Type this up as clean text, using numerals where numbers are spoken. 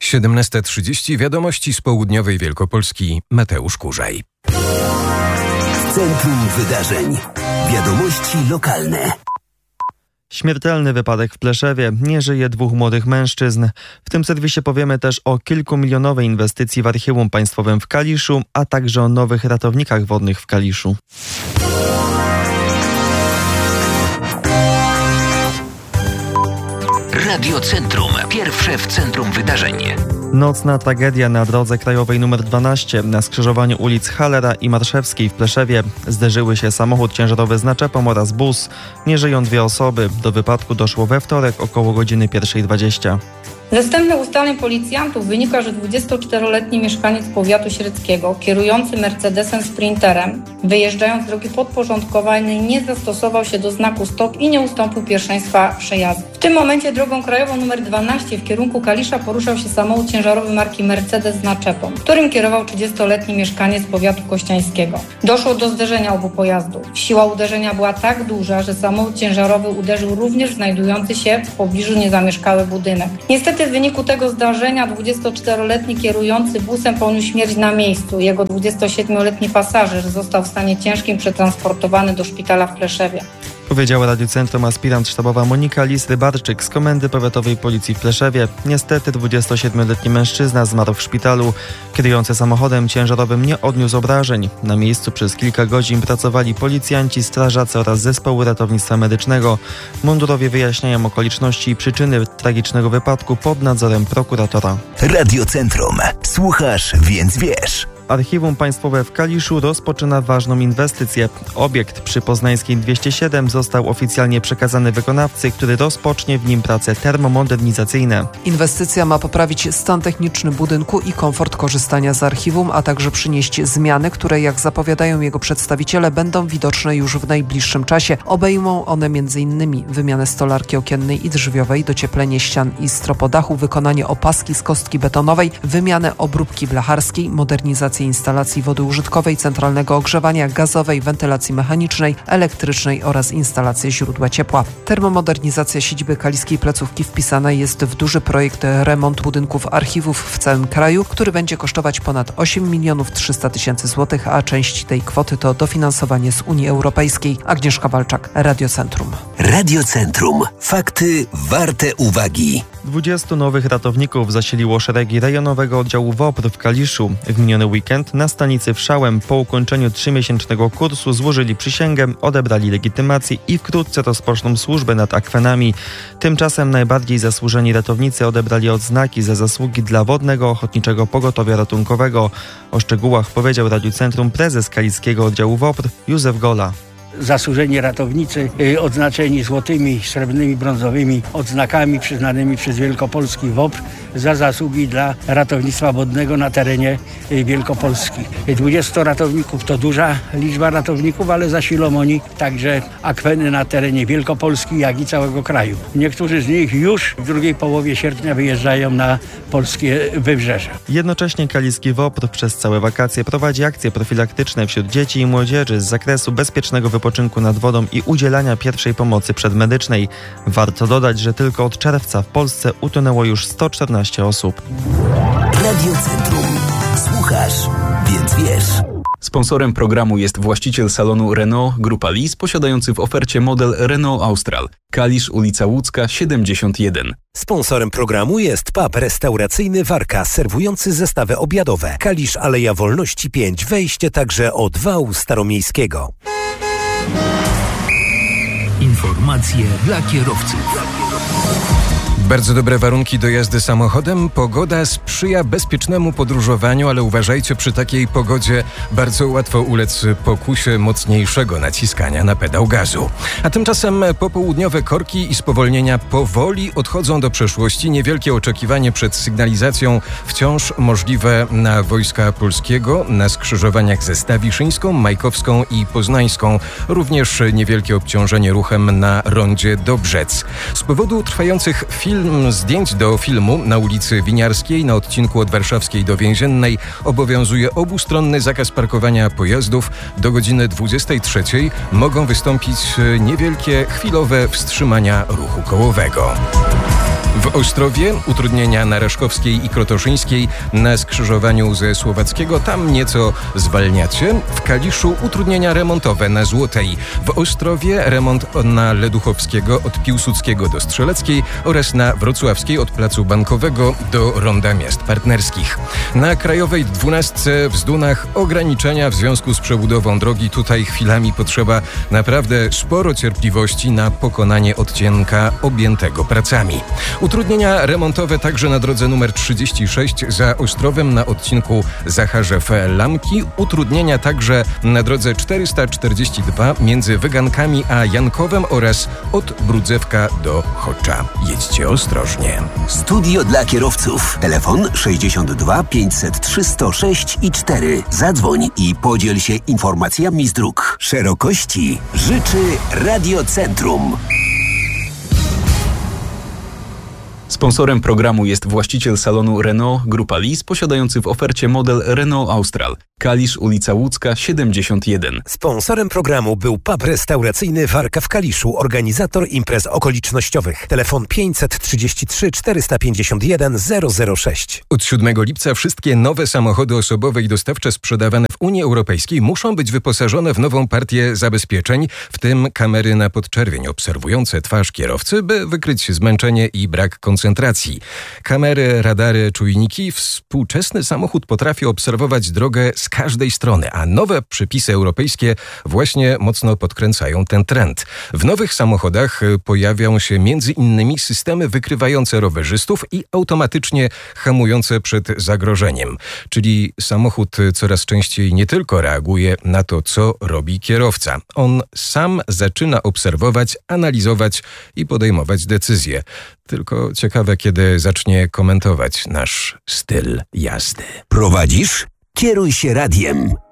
17:30 wiadomości z południowej Wielkopolski. Mateusz Kurzaj. Centrum wydarzeń. Wiadomości lokalne. Śmiertelny wypadek w Pleszewie. Nie żyje 2 młodych mężczyzn. W tym serwisie powiemy też o kilkumilionowej inwestycji w Archiwum Państwowym w Kaliszu, a także o nowych ratownikach wodnych w Kaliszu. Radio Centrum. Pierwsze w centrum wydarzeń. Nocna tragedia na drodze krajowej nr 12 na skrzyżowaniu ulic Hallera i Marszewskiej w Pleszewie. Zderzyły się samochód ciężarowy z naczepą oraz bus. Nie żyją 2 osoby. Do wypadku doszło we wtorek około godziny 1:20. Ze wstępnych ustaleń policjantów wynika, że 24-letni mieszkaniec powiatu średzkiego, kierujący Mercedesem Sprinterem, wyjeżdżając z drogi podporządkowanej, nie zastosował się do znaku stop i nie ustąpił pierwszeństwa przejazdu. W tym momencie drogą krajową nr 12 w kierunku Kalisza poruszał się samochód ciężarowy marki Mercedes z naczepą, którym kierował 30-letni mieszkaniec powiatu kościańskiego. Doszło do zderzenia obu pojazdów. Siła uderzenia była tak duża, że samochód ciężarowy uderzył również w znajdujący się w pobliżu niezamieszkały budynek. Niestety w wyniku tego zdarzenia 24-letni kierujący busem poniósł śmierć na miejscu. Jego 27-letni pasażer został w stanie ciężkim przetransportowany do szpitala w Pleszewie. Powiedziała Radiu Centrum aspirant sztabowa Monika Lis-Rybarczyk z Komendy Powiatowej Policji w Pleszewie. Niestety 27-letni mężczyzna zmarł w szpitalu. Kierujący samochodem ciężarowym nie odniósł obrażeń. Na miejscu przez kilka godzin pracowali policjanci, strażacy oraz zespoły ratownictwa medycznego. Mundurowie wyjaśniają okoliczności i przyczyny tragicznego wypadku pod nadzorem prokuratora. Radio Centrum. Słuchasz, więc wiesz. Archiwum Państwowe w Kaliszu rozpoczyna ważną inwestycję. Obiekt przy Poznańskiej 207 został oficjalnie przekazany wykonawcy, który rozpocznie w nim prace termomodernizacyjne. Inwestycja ma poprawić stan techniczny budynku i komfort korzystania z archiwum, a także przynieść zmiany, które, jak zapowiadają jego przedstawiciele, będą widoczne już w najbliższym czasie. Obejmą one m.in. wymianę stolarki okiennej i drzwiowej, docieplenie ścian i stropodachu, wykonanie opaski z kostki betonowej, wymianę obróbki blacharskiej, modernizację instalacji wody użytkowej, centralnego ogrzewania, gazowej, wentylacji mechanicznej, elektrycznej oraz instalację źródła ciepła. Termomodernizacja siedziby kaliskiej placówki wpisana jest w duży projekt remont budynków archiwów w całym kraju, który będzie kosztować ponad 8 300 000 złotych, a część tej kwoty to dofinansowanie z Unii Europejskiej. Agnieszka Walczak, Radio Centrum. Radio Centrum. Fakty warte uwagi. 20 nowych ratowników zasiliło szeregi rejonowego oddziału WOPR w Kaliszu. W miniony weekend na stanicy Wszałem po ukończeniu 3-miesięcznego kursu złożyli przysięgę, odebrali legitymację i wkrótce rozpoczną służbę nad akwenami. Tymczasem najbardziej zasłużeni ratownicy odebrali odznaki za zasługi dla Wodnego Ochotniczego Pogotowia Ratunkowego. O szczegółach powiedział Radiu Centrum prezes Kaliskiego Oddziału WOPR Józef Gola. Zasłużeni ratownicy odznaczeni złotymi, srebrnymi, brązowymi odznakami przyznanymi przez Wielkopolski WOPR za zasługi dla ratownictwa wodnego na terenie Wielkopolski. 20 ratowników to duża liczba ratowników, ale zasilą oni także akweny na terenie Wielkopolski, jak i całego kraju. Niektórzy z nich już w drugiej połowie sierpnia wyjeżdżają na polskie wybrzeże. Jednocześnie Kaliski WOPR przez całe wakacje prowadzi akcje profilaktyczne wśród dzieci i młodzieży z zakresu bezpiecznego wypoczynku nad wodą i udzielania pierwszej pomocy przedmedycznej. Warto dodać, że tylko od czerwca w Polsce utonęło już 114 osób. Radio Centrum. Słuchasz, więc wiesz. Sponsorem programu jest właściciel salonu Renault Grupa Lis, posiadający w ofercie model Renault Austral. Kalisz, ulica Łódzka, 71. Sponsorem programu jest pub restauracyjny Warka, serwujący zestawy obiadowe. Kalisz, Aleja Wolności 5, wejście także od wału staromiejskiego. Informacje dla kierowców. Bardzo dobre warunki do jazdy samochodem. Pogoda sprzyja bezpiecznemu podróżowaniu, ale uważajcie, przy takiej pogodzie bardzo łatwo ulec pokusie mocniejszego naciskania na pedał gazu. A tymczasem popołudniowe korki i spowolnienia powoli odchodzą do przeszłości. Niewielkie oczekiwanie przed sygnalizacją wciąż możliwe na Wojska Polskiego, na skrzyżowaniach ze Stawiszyńską, Majkowską i Poznańską. Również niewielkie obciążenie ruchem na rondzie Dobrzec. Z powodu trwających zdjęć do filmu na ulicy Winiarskiej na odcinku od Warszawskiej do Więziennej obowiązuje obustronny zakaz parkowania pojazdów. Do godziny 23 mogą wystąpić niewielkie chwilowe wstrzymania ruchu kołowego. W Ostrowie utrudnienia na Raszkowskiej i Krotoszyńskiej na skrzyżowaniu ze Słowackiego, tam nieco zwalniacie. W Kaliszu utrudnienia remontowe na Złotej. W Ostrowie remont na Leduchowskiego od Piłsudskiego do Strzeleckiej oraz na Wrocławskiej od Placu Bankowego do Ronda Miast Partnerskich. Na Krajowej 12 w Zdunach ograniczenia w związku z przebudową drogi. Tutaj chwilami potrzeba naprawdę sporo cierpliwości na pokonanie odcinka objętego pracami. Utrudnienia remontowe także na drodze numer 36 za Ostrowem na odcinku Zacharzew-Lamki. Utrudnienia także na drodze 442 między Wygankami a Jankowem oraz od Brudzewka do Chocza. Jedźcie ostrożnie. Studio dla kierowców. Telefon 62 503 106 i 4. Zadzwoń i podziel się informacjami z dróg. Szerokości życzy Radiocentrum. Sponsorem programu jest właściciel salonu Renault Grupa Lis, posiadający w ofercie model Renault Austral. Kalisz, ulica Łódzka, 71. Sponsorem programu był pub restauracyjny Warka w Kaliszu, organizator imprez okolicznościowych. Telefon 533 451 006. Od 7 lipca wszystkie nowe samochody osobowe i dostawcze sprzedawane w Unii Europejskiej muszą być wyposażone w nową partię zabezpieczeń, w tym kamery na podczerwień obserwujące twarz kierowcy, by wykryć zmęczenie i brak koncentracji. Kamery, radary, czujniki. Współczesny samochód potrafi obserwować drogę z każdej strony, a nowe przepisy europejskie właśnie mocno podkręcają ten trend. W nowych samochodach pojawią się m.in. systemy wykrywające rowerzystów i automatycznie hamujące przed zagrożeniem. Czyli samochód coraz częściej nie tylko reaguje na to, co robi kierowca. On sam zaczyna obserwować, analizować i podejmować decyzje. Tylko ciekawe, kiedy zacznie komentować nasz styl jazdy. Prowadzisz? Kieruj się radiem.